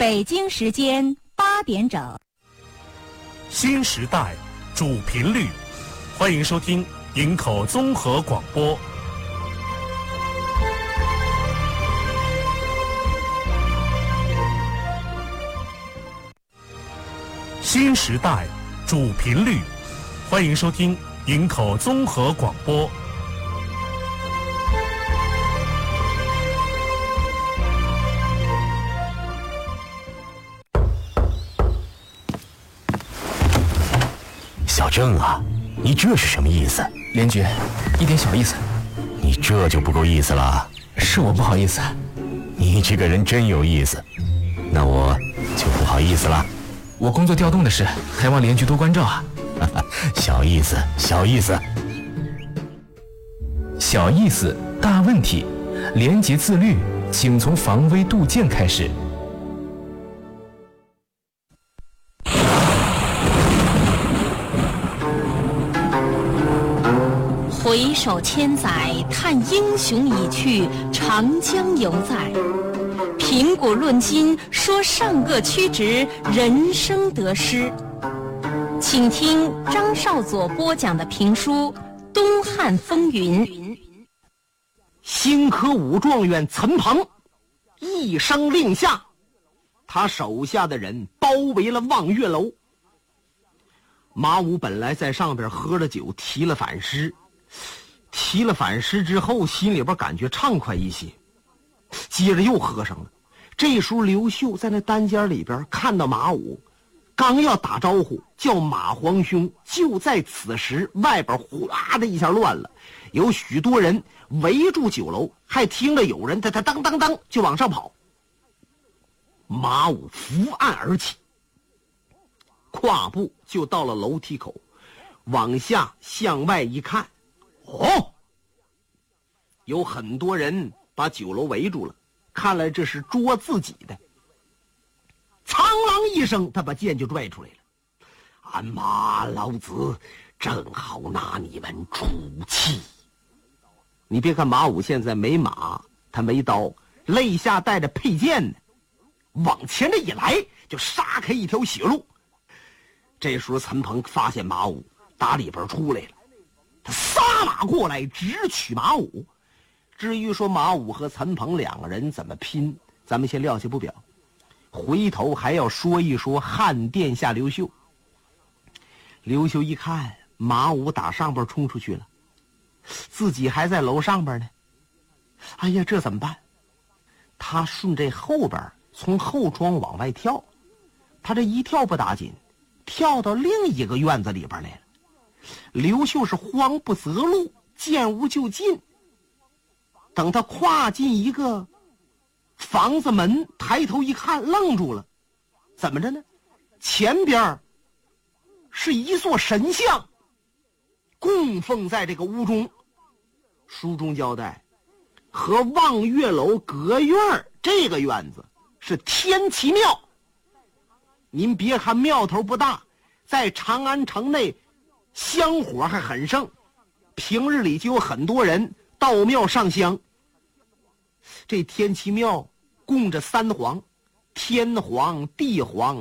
北京时间8点整。 新时代主频率，欢迎收听营口综合广播。新时代主频率，欢迎收听营口综合广播。 小郑啊，你这是什么意思？ 连局，一点小意思。 你这就不够意思了。 是我不好意思。 你这个人真有意思，那我就不好意思了。 我工作调动的事，还望连局多关照啊。 小意思，小意思。 小意思，大问题。廉洁自律，请从防微杜渐开始。 回首千载，叹英雄已去，长江犹在。评古论今，说上个曲直，人生得失。请听张少佐播讲的评书《东汉风云》。 新科武状元岑彭一声令下，他手下的人包围了望月楼。马武本来在上边喝了酒，提了反诗之后，心里边感觉畅快一些，接着又喝上了。这时候刘秀在那单间里边看到马武，刚要打招呼叫马皇兄，就在此时外边哗的一下乱了，有许多人围住酒楼，还听着有人他当当当就往上跑。马武伏案而起，跨步就到了楼梯口，往下向外一看，有很多人把酒楼围住了，看来这是捉自己的。苍啷一声，他把剑就拽出来了。俺马老子正好拿你们出气。你别看马武现在没马，他没刀，肋下带着佩剑呢，往前这一来就杀开一条血路。这时候岑彭发现马武打里边出来了，他撒马过来直取马武。至于说马武和岑彭两个人怎么拼，咱们先撂下不表，回头还要说一说汉殿下刘秀。刘秀一看马武打上边冲出去了，自己还在楼上边呢，哎呀，这怎么办？他顺这后边从后窗往外跳，他这一跳不打紧，跳到另一个院子里边来了。刘秀是慌不择路，见无就进。等他跨进一个房子门，抬头一看愣住了，怎么着呢？前边是一座神像，供奉在这个屋中。书中交代，和望月楼隔院这个院子是天齐庙。您别看庙头不大，在长安城内香火还很盛，平日里就有很多人到庙上香。这天齐庙供着三皇，天皇、地皇